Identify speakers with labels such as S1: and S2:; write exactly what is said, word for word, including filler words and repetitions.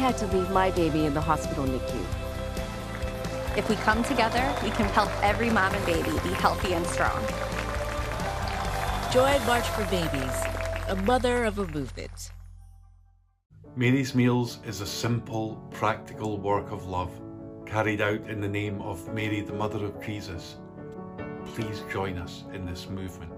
S1: had to leave my baby in the hospital N I C U.
S2: If we come together, we can help every mom and baby be healthy and strong.
S3: Join March for Babies, a mother of a movement.
S4: Mary's Meals is a simple, practical work of love, carried out in the name of Mary, the Mother of Jesus. Please join us in this movement.